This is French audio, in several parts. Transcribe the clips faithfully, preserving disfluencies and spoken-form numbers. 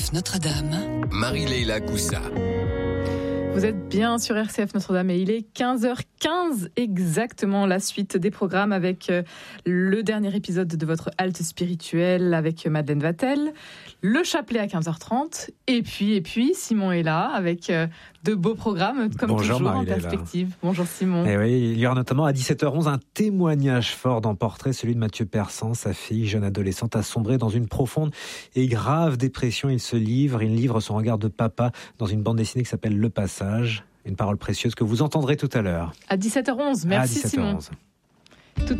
F Notre-Dame, Marie-Leila Coussa. Vous êtes bien sur R C F Notre-Dame et il est quinze heures quinze exactement, la suite des programmes avec le dernier épisode de votre halte spirituelle avec Madeleine Vatel, le chapelet à quinze heures trente et puis, et puis Simon est là avec de beaux programmes comme Bonjour, toujours Marie-Leila. en perspective. Bonjour Simon. Et oui, il y aura notamment à dix-sept heures onze un témoignage fort dans Portrait, celui de Mathieu Persan. Sa fille, jeune adolescente, a sombré dans une profonde et grave dépression. Il se livre, il livre son regard de papa dans une bande dessinée qui s'appelle Le Passage. Une parole précieuse que vous entendrez tout à l'heure. À dix-sept heures onze, merci à Simon. Tout...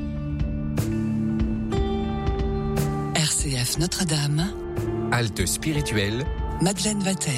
R C F Notre-Dame, Halte spirituelle, Madeleine Vatel.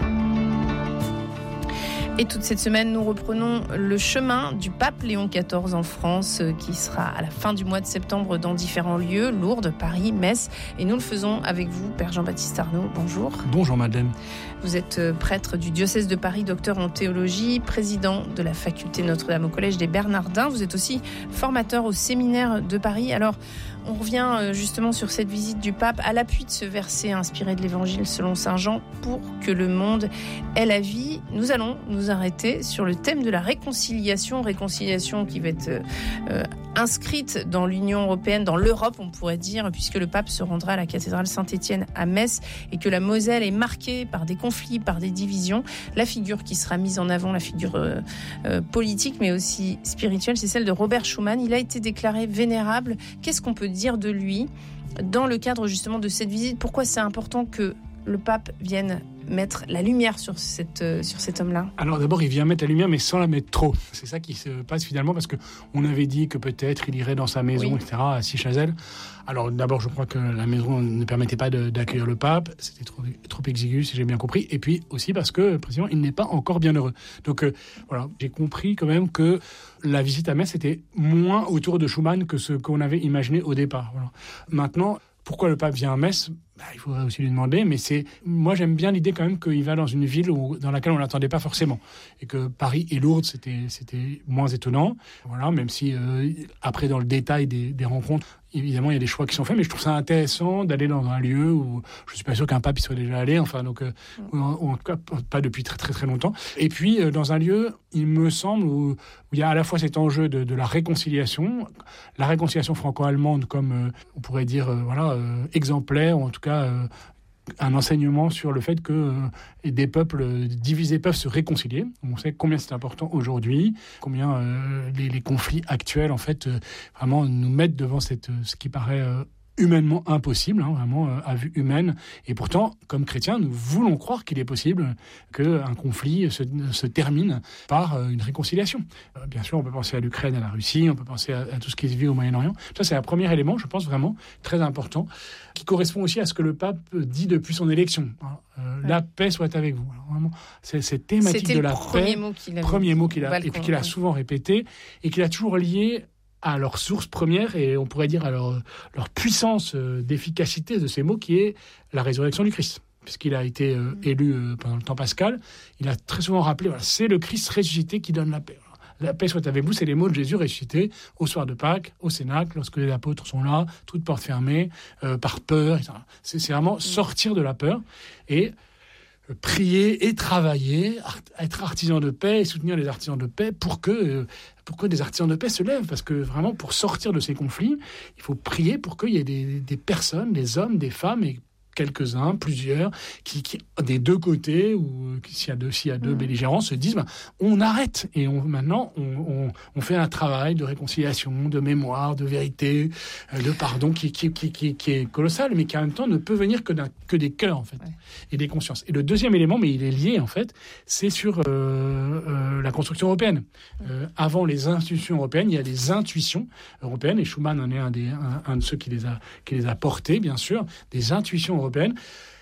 Et toute cette semaine, nous reprenons le chemin du pape Léon quatorze en France, qui sera à la fin du mois de septembre dans différents lieux, Lourdes, Paris, Metz. Et nous le faisons avec vous, Père Jean-Baptiste Arnaud. Bonjour. Bonjour Madeleine. Vous êtes prêtre du diocèse de Paris, docteur en théologie, président de la faculté Notre-Dame au Collège des Bernardins. Vous êtes aussi formateur au séminaire de Paris. Alors, on revient justement sur cette visite du pape à l'appui de ce verset inspiré de l'Évangile selon saint Jean. Pour que le monde ait la vie, nous allons nous arrêter sur le thème de la réconciliation. Réconciliation qui va être euh, inscrite dans l'Union européenne, dans l'Europe, on pourrait dire, puisque le pape se rendra à la cathédrale Saint-Étienne à Metz et que la Moselle est marquée par des conflits, par des divisions. La figure qui sera mise en avant, la figure euh, euh, politique, mais aussi spirituelle, c'est celle de Robert Schuman. Il a été déclaré vénérable. Qu'est-ce qu'on peut dire de lui dans le cadre justement de cette visite? Pourquoi c'est important que le pape vienne mettre la lumière sur, cette, euh, sur cet homme-là? Alors d'abord, il vient mettre la lumière, mais sans la mettre trop. C'est ça qui se passe finalement, parce qu'on avait dit que peut-être il irait dans sa maison, oui. et cetera, à Sichazel. Alors d'abord, je crois que la maison ne permettait pas de, d'accueillir le pape. C'était trop, trop exigu, si j'ai bien compris. Et puis aussi parce que, précisément, il n'est pas encore bien heureux. Donc euh, voilà, j'ai compris quand même que la visite à Metz était moins autour de Schuman que ce qu'on avait imaginé au départ. Voilà. Maintenant, pourquoi le pape vient à Metz ? Bah, il faudrait aussi lui demander, mais c'est, moi j'aime bien l'idée quand même qu'il va dans une ville où, dans laquelle on l'attendait pas forcément, et que Paris et Lourdes c'était c'était moins étonnant, voilà, même si euh, après dans le détail des, des rencontres, évidemment il y a des choix qui sont faits, mais je trouve ça intéressant d'aller dans un lieu où je suis pas sûr qu'un pape y soit déjà allé, enfin donc euh, ou, ou en tout cas pas depuis très très très longtemps. Et puis euh, dans un lieu, il me semble où, où il y a à la fois cet enjeu de, de la réconciliation, la réconciliation franco-allemande comme euh, on pourrait dire euh, voilà euh, exemplaire, ou en tout cas euh, un enseignement sur le fait que euh, des peuples divisés peuvent se réconcilier. On sait combien c'est important aujourd'hui, combien euh, les, les conflits actuels en fait euh, vraiment nous mettent devant cette, ce qui paraît euh, humainement impossible, hein, vraiment euh, à vue humaine. Et pourtant, comme chrétiens, nous voulons croire qu'il est possible qu'un conflit se, se termine par euh, une réconciliation. Euh, bien sûr, on peut penser à l'Ukraine, à la Russie, on peut penser à, à tout ce qui se vit au Moyen-Orient. Ça, c'est un premier élément, je pense vraiment très important, qui correspond aussi à ce que le pape dit depuis son élection. Euh, ouais. La paix soit avec vous. Alors, vraiment, c'est cette thématique C'était de la premier paix, mot qu'il a premier mot qu'il a, et puis qu'il a souvent répété, et qu'il a toujours lié à leur source première, et on pourrait dire à leur, leur puissance d'efficacité de ces mots, qui est la résurrection du Christ. Puisqu'il a été euh, élu euh, pendant le temps pascal, il a très souvent rappelé, voilà, c'est le Christ ressuscité qui donne la paix. La paix soit avec vous, c'est les mots de Jésus ressuscité au soir de Pâques, au Cénacle, lorsque les apôtres sont là, toutes portes fermées, euh, par peur, et cetera. C'est, c'est vraiment sortir de la peur et euh, prier et travailler, art- être artisan de paix et soutenir les artisans de paix pour que, euh, pour que des artisans de paix se lèvent. Parce que vraiment, pour sortir de ces conflits, il faut prier pour qu'il y ait des, des personnes, des hommes, des femmes, et quelques-uns, plusieurs, qui, qui des deux côtés, ou s'il y a deux, s'il y a deux mmh. belligérants, se disent bah, on arrête et on, maintenant on, on, on fait un travail de réconciliation, de mémoire, de vérité, euh, de pardon qui, qui, qui, qui, qui est colossal, mais qui en même temps ne peut venir que, d'un, que des cœurs en fait, ouais. et des consciences. Et le deuxième élément, mais il est lié en fait, c'est sur euh, euh, la construction européenne. Euh, avant les institutions européennes, il y a des intuitions européennes, et Schuman en est un, des, un, un de ceux qui les a, qui les a portées, bien sûr, des intuitions européenne,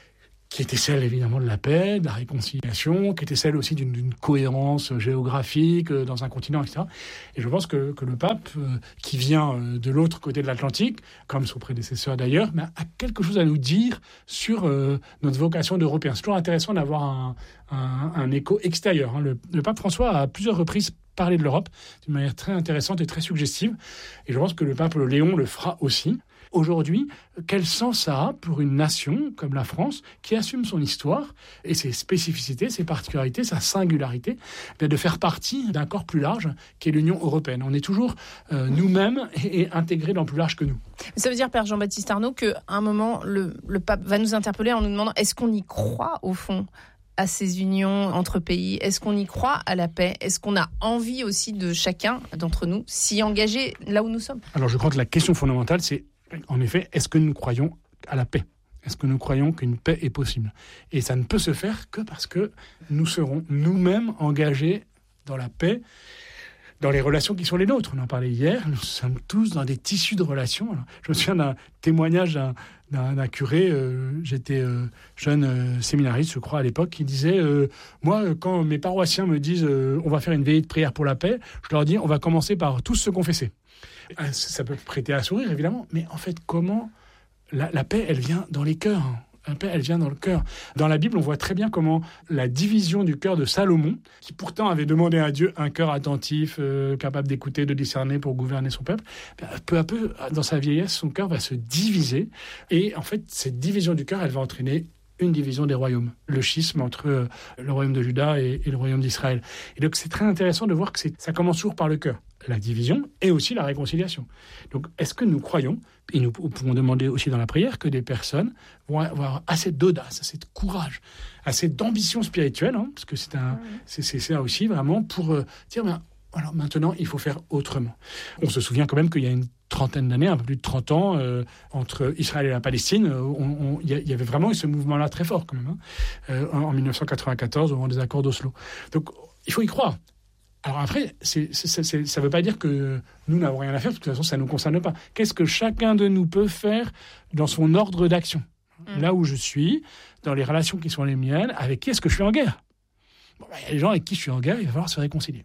qui était celle évidemment de la paix, de la réconciliation, qui était celle aussi d'une, d'une cohérence géographique euh, dans un continent, et cetera. Et je pense que, que le pape, euh, qui vient euh, de l'autre côté de l'Atlantique, comme son prédécesseur d'ailleurs, mais a quelque chose à nous dire sur euh, notre vocation d'Européens. C'est toujours intéressant d'avoir un, un, un écho extérieur. Hein. Le, le pape François a à plusieurs reprises parlé de l'Europe d'une manière très intéressante et très suggestive. Et je pense que le pape Léon le fera aussi. Aujourd'hui, quel sens ça a pour une nation comme la France qui assume son histoire et ses spécificités, ses particularités, sa singularité, de faire partie d'un corps plus large qu'est l'Union européenne. On est toujours euh, nous-mêmes et, et intégrés dans plus large que nous. Ça veut dire, Père Jean-Baptiste Arnaud, qu'à un moment, le, le pape va nous interpeller en nous demandant est-ce qu'on y croit au fond à ces unions entre pays? Est-ce qu'on y croit à la paix? Est-ce qu'on a envie aussi de chacun d'entre nous s'y engager là où nous sommes? Alors je crois que la question fondamentale, c'est en effet, est-ce que nous croyons à la paix? Est-ce que nous croyons qu'une paix est possible? Et ça ne peut se faire que parce que nous serons nous-mêmes engagés dans la paix, dans les relations qui sont les nôtres. On en parlait hier, nous sommes tous dans des tissus de relations. Alors, je me souviens d'un témoignage d'un, d'un, d'un curé, euh, j'étais euh, jeune euh, séminariste, je crois, à l'époque, qui disait euh, « Moi, quand mes paroissiens me disent euh, « On va faire une veillée de prière pour la paix », je leur dis « On va commencer par tous se confesser ». Ça peut prêter à sourire, évidemment, mais en fait, comment la, la paix, elle vient dans les cœurs. La paix, elle vient dans le cœur. Dans la Bible, on voit très bien comment la division du cœur de Salomon, qui pourtant avait demandé à Dieu un cœur attentif, euh, capable d'écouter, de discerner pour gouverner son peuple, peu à peu, dans sa vieillesse, son cœur va se diviser. Et en fait, cette division du cœur, elle va entraîner une division des royaumes, le schisme entre euh, le royaume de Juda et, et le royaume d'Israël. Et donc, c'est très intéressant de voir que c'est, ça commence toujours par le cœur. La division et aussi la réconciliation. Donc, est-ce que nous croyons, et nous pouvons demander aussi dans la prière, que des personnes vont avoir assez d'audace, assez de courage, assez d'ambition spirituelle, hein, parce que c'est, un, c'est, c'est ça aussi vraiment pour euh, dire, ben, alors maintenant, il faut faire autrement. On se souvient quand même qu'il y a une trentaine d'années, un peu plus de trente ans, euh, entre Israël et la Palestine, il y, y avait vraiment eu ce mouvement-là très fort quand même, hein, euh, en, en dix-neuf cent quatre-vingt-quatorze, au moment des accords d'Oslo. Donc, il faut y croire. Alors après, c'est, c'est, c'est, ça ne veut pas dire que nous n'avons rien à faire, de toute façon, ça ne nous concerne pas. Qu'est-ce que chacun de nous peut faire dans son ordre d'action ? Mmh. Là où je suis, dans les relations qui sont les miennes, avec qui est-ce que je suis en guerre ? Bon, ben, il y a des gens avec qui je suis en guerre, il va falloir se réconcilier.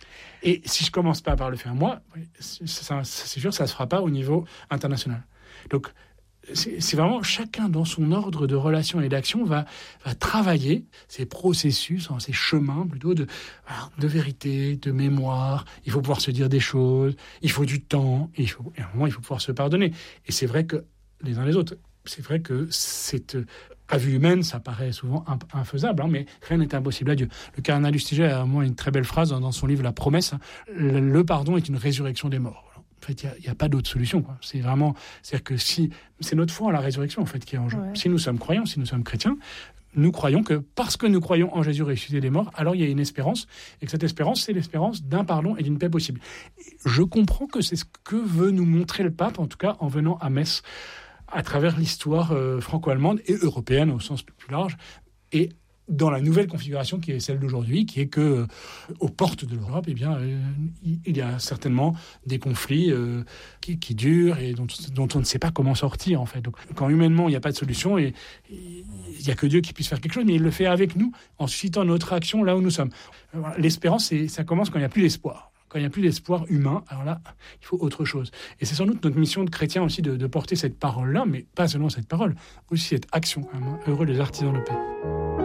Et si je ne commence pas par le faire moi, c'est, ça, c'est sûr que ça ne se fera pas au niveau international. Donc, C'est, c'est vraiment chacun dans son ordre de relation et d'action va, va travailler ces processus, ces chemins plutôt de, de vérité, de mémoire. Il faut pouvoir se dire des choses, il faut du temps, et, il faut, et à un moment il faut pouvoir se pardonner. Et c'est vrai que les uns les autres, c'est vrai que c'est, à vue humaine, ça paraît souvent infaisable, hein, mais rien n'est impossible à Dieu. Le cardinal Lustiger a à moi une très belle phrase dans, dans son livre La Promesse. Le, le pardon est une résurrection des morts. En fait, il n'y a, a pas d'autre solution, quoi. C'est vraiment, c'est-à-dire que si, c'est notre foi en la résurrection, en fait, qui est en jeu. Ouais. Si nous sommes croyants, si nous sommes chrétiens, nous croyons que parce que nous croyons en Jésus ressuscité des morts, alors il y a une espérance, et que cette espérance, c'est l'espérance d'un pardon et d'une paix possible. Je comprends que c'est ce que veut nous montrer le pape, en tout cas en venant à Metz, à travers l'histoire euh, franco-allemande et européenne au sens plus large, et dans la nouvelle configuration qui est celle d'aujourd'hui, qui est que euh, aux portes de l'Europe, eh bien, euh, il y a certainement des conflits euh, qui, qui durent et dont, dont on ne sait pas comment sortir, en fait. Donc, quand humainement il n'y a pas de solution, et il n'y a que Dieu qui puisse faire quelque chose, mais il le fait avec nous en suscitant notre action là où nous sommes. L'espérance, c'est, ça commence quand il n'y a plus d'espoir. Quand il n'y a plus d'espoir humain, alors là, il faut autre chose. Et c'est sans doute notre mission de chrétien aussi de, de porter cette parole-là, mais pas seulement cette parole, aussi cette action, quand même. Heureux les artisans de paix.